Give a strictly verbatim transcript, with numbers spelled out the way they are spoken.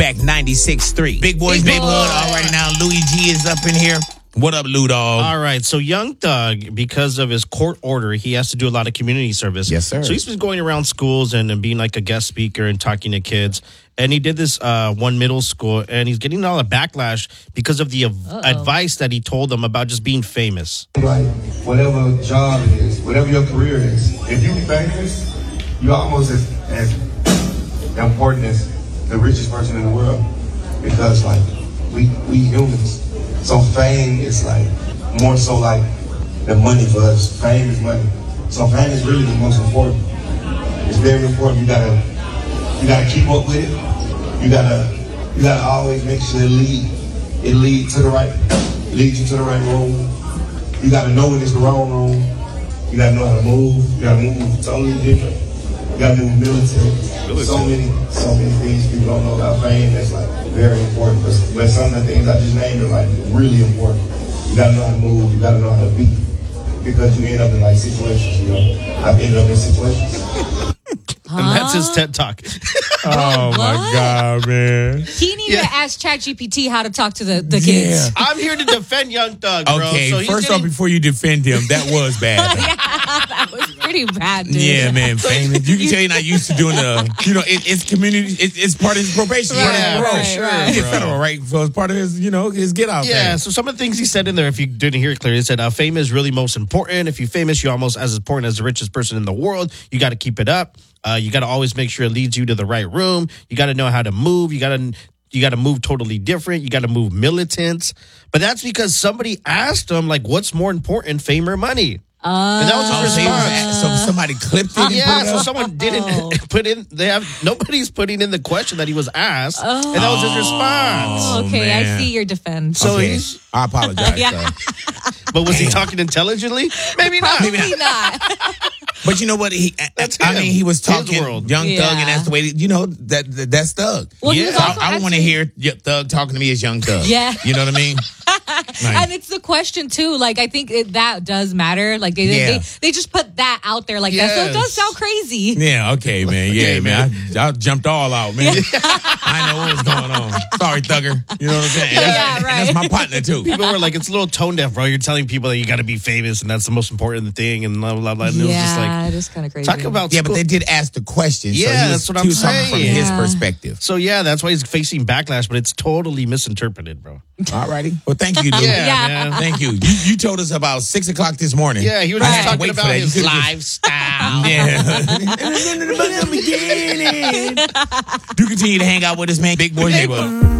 Back ninety-six point three. Big Boys Big Neighborhood. Boy. All right, now Louis G is up in here. What up, Lou Dog? All right, so Young Thug, because of his court order, he has to do a lot of community service. Yes, sir. So he's been going around schools and, and being like a guest speaker and talking to kids. And he did this uh, one middle school, and he's getting a lot of backlash because of the av- advice that he told them about just being famous. Like, whatever job it is, whatever your career is, if you famous, you're almost as, as important as the richest person in the world. Because, like, we, we humans. So fame is like more so like the money for us. Fame is money. So fame is really the most important. It's very important. You gotta you gotta keep up with it. You gotta you gotta always make sure it lead it lead to the right lead you to the right road. You gotta know when it's the wrong road. You gotta know how to move. You gotta move totally different. You gotta move militant. So many so many things people don't know about fame that's like very important, but, but some of the things I just named are like really important. You gotta know how to move, you gotta know how to be, because you end up in like situations, you know. I've ended up in situations. And that's his TED Talk. Oh, my What? God, man. He needed Yeah. to ask ChatGPT how to talk to the, the kids. I'm here to defend Young Thug, bro. Okay, So he's first getting- off, before you defend him, that was bad. That was pretty bad, dude. Yeah, man, famous. You can tell you're not used to doing the, you know, it, it's community, it, it's part of his probation. Right, part of his right, parole. right. He did Bro. federal, right? So it's part of his, you know, his get out Yeah, thing. so some of the things he said in there, if you didn't hear it clearly, he said, uh, fame is really most important. If you're famous, you're almost as important as the richest person in the world. You got to keep it up. Uh, you got to always make sure it leads you to the right room. You got to know how to move. You got to you got to move totally different. You got to move militant. But that's because somebody asked him, like, what's more important, fame or money? And that was Oh, his so, he was response. at- so somebody clipped it and Yeah, put it so up? someone didn't put in. They have nobody's putting in the question that he was asked, and that was his response. Oh, Okay, man. I see your defense. So Okay. he's, I apologize, Yeah. sir. but was he talking intelligently? Maybe not. Probably not. But you know what? He, That's I him. mean, he was His talking world. Young Yeah. Thug, and that's the way, you know, that, that that's Thug. Well, he was So also I, I want to asking- hear y- Thug talking to me as Young Thug. Yeah. You know what I mean? Like, And it's the question too. Like I think it, that does matter. Like they, Yeah. they they just put that out there like that, so it does Yes. sound crazy. yeah, okay, man. Yeah, Okay, man. I, I jumped all out, man. I know what was going on. Sorry, Thugger. You know what I'm saying? And Yeah, that's, right. and that's my partner, too. People were like, it's a little tone deaf, bro. You're telling people that you got to be famous and that's the most important thing, and blah, blah, blah. And it was just like, Yeah, it is kind of crazy. talk about Yeah, but school. they did ask the question. So Yeah, he was, that's what he I'm was talking from saying. his Yeah. perspective. So, yeah, that's why he's facing backlash, but it's totally misinterpreted, bro. All righty. Well, thank you, dude. Yeah, Yeah. man. Thank you. you. You told us about six o'clock this morning. Yeah, he was I just had to talking wait for about that. You his could've just- lifestyle. Yeah. Do continue to hang out with us, man. Big Boy Neighborhood.